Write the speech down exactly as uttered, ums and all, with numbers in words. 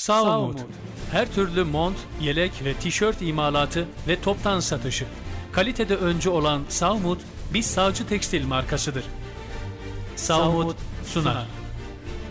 Sağumut. Her türlü mont, yelek ve tişört imalatı ve toptan satışı. Kalitede öncü olan Sağumut, bir Sağcı Tekstil markasıdır. Sağumut sunar.